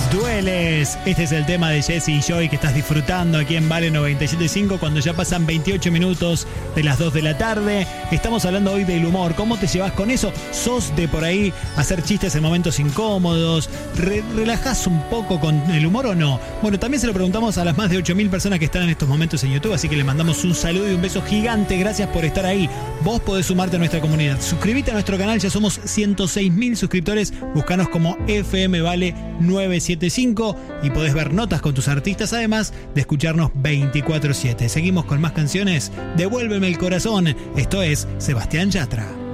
Dueles. Este es el tema de Jesse y Joy que estás disfrutando aquí en Vale 97.5 cuando ya pasan 28 minutos de las 2 de la tarde. Estamos hablando hoy del humor. ¿Cómo te llevas con eso? ¿Sos de por ahí hacer chistes en momentos incómodos? ¿Relajás un poco con el humor o no? Bueno, también se lo preguntamos a las más de 8.000 personas que están en estos momentos en YouTube, así que le mandamos un saludo y un beso gigante. Gracias por estar ahí. Vos podés sumarte a nuestra comunidad. Suscríbete a nuestro canal, ya somos 106.000 suscriptores. Búscanos como FM Vale 975 y podés ver notas con tus artistas, además de escucharnos 24/7. Seguimos con más canciones. Devuélveme el corazón. Esto es Sebastián Yatra.